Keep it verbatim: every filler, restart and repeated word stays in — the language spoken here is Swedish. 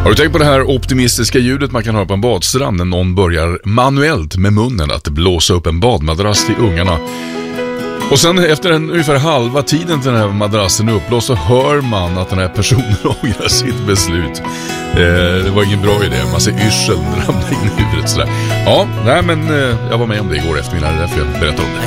Har du tänkt på det här optimistiska ljudet man kan höra på en badstrand när någon börjar manuellt med munnen att blåsa upp en badmadrass till ungarna? Och sen efter en, ungefär halva tiden till den här madrassen är uppblåst så hör man att den här personen ångrar sitt beslut. Eh, det var ingen bra idé. Man ser yrseln ramla in i huvudet sådär. Ja, nej men eh, jag var med om det igår eftermiddag. Det är därför jag berättar om det.